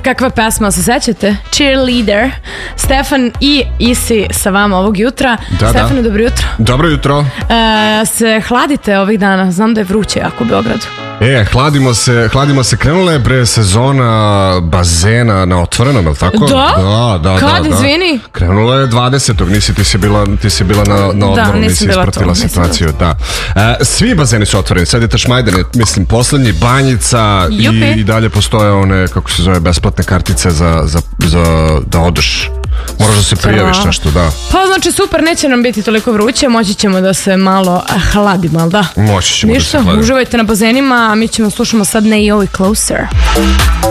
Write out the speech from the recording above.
kakva pesma, se sećate? Cheerleader. Stefan i Isi sa vama ovog jutra. Stefane, dobro jutro. Dobro jutro. Se hladite ovih dana? Znam da je vruće jako u Beogradu. Hladimo se, krenula je pre sezona bazena na otvorenom, je li tako? Da? Kad, izvini? Krenula je 20. Ti si bila na odmoru, nisi ispratila situaciju. Da. Svi bazeni su otvoreni, sad je Tašmajdan, mislim, poslednji, Banjica i dalje postoje one, kako se zove, besplatne kartice za da odeš. Moraš da se prijaviš nešto, da. Pa znači super, neće nam biti toliko vruće, moći ćemo da se malo hladimo, ali da? Moći ćemo da se hladimo. Uživajte na bazenima, a mi ćemo slušamo sad Naomi Closer.